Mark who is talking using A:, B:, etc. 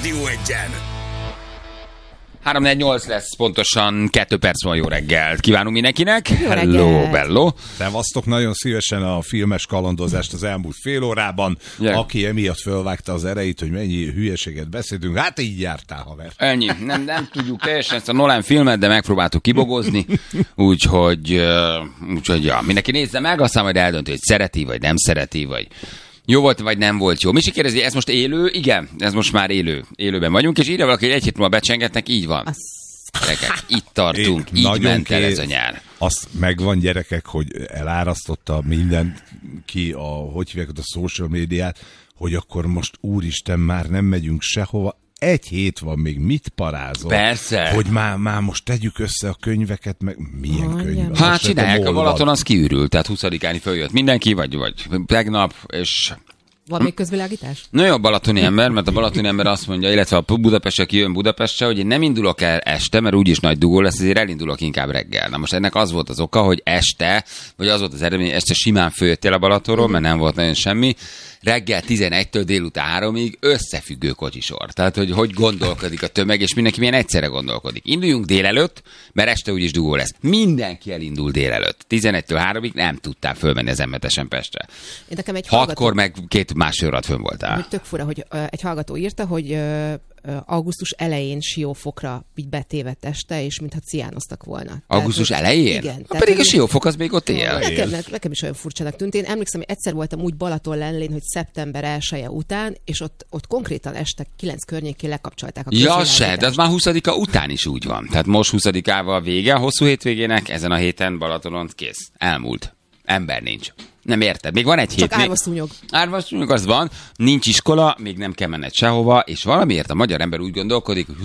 A: Rádió Egyen.
B: 3-4-8 lesz, pontosan 2 perc van, jó reggelt. Kívánunk mindenkinek.
C: Hello,
B: bello.
D: Szevasztok, nagyon szívesen a filmes kalandozást az elmúlt fél órában.
B: Yeah.
D: Aki emiatt fölvágta az erejét, hogy mennyi hülyeséget beszélünk, hát így jártál, haver.
B: Ennyi. Nem tudjuk teljesen ezt a Nolan filmet, de megpróbáltuk kibogozni. Úgyhogy ja, mindenki nézze meg, aztán majd eldönti, hogy szereti, vagy nem szereti, vagy jó volt, vagy nem volt jó. Misi kérdezi, ez most élő? Igen, ez most már élőben vagyunk, és írja valaki, hogy egy hét múlva becsengetnek, így van. Gyerekek, itt tartunk, így ment el ez a nyár.
D: Azt megvan, gyerekek, hogy elárasztotta mindenki hogy hívják a social médiát, hogy akkor most úristen, már nem megyünk sehova. Egy hét van még, mit parázol?
B: Persze.
D: Hogy már most tegyük össze a könyveket, meg milyen könyv?
B: Hát csinálják, a Balaton az kiürült, tehát 20-án följött mindenki, vagy tegnap, és...
C: Van még közvilágítás?
B: Na jó, a balatoni ember, mert a balatoni ember azt mondja, illetve a Budapest, aki jön Budapestre, hogy én nem indulok el este, mert úgyis nagy dugó lesz, ezért elindulok inkább reggel. Na most ennek az volt az oka, hogy este, vagy az volt az eredmény, este simán följöttél a Balatonról, mert nem volt nagyon semmi, reggel 11-től délután 3-ig összefüggő kocsisor. Tehát, hogy gondolkodik a tömeg, és mindenki milyen egyszerre gondolkodik. Induljunk délelőtt, mert este úgyis dugó lesz. Mindenki elindul délelőtt. 11-től 3-ig nem tudtál fölmenni az M7-esen Pestre. 6-kor meg 2,5 órát fönn voltál.
C: Hogy tök fura, hogy egy hallgató írta, hogy augusztus elején Siófokra így betévedt este, és mintha ciánoztak volna.
B: Augusztus
C: tehát,
B: elején?
C: Igen.
B: Pedig a Siófok az még ott él.
C: Nekem is olyan furcsának tűnt. Én emlékszem, hogy egyszer voltam úgy Balaton lellén, hogy szeptember 1-e után, és ott konkrétan este 9 környékén lekapcsolták a közvilágítást.
B: Ja se, de az már 20-a után is úgy van. Tehát most 20-ával vége a hosszú hétvégének, ezen a héten Balatonon kész. Elmúlt. Ember nincs. Nem érted. Még van egy hét.
C: Csak árvaszúnyog.
B: Árvaszúnyog az van, nincs iskola, még nem kell menned sehova, és valamiért a magyar ember úgy gondolkodik, hogy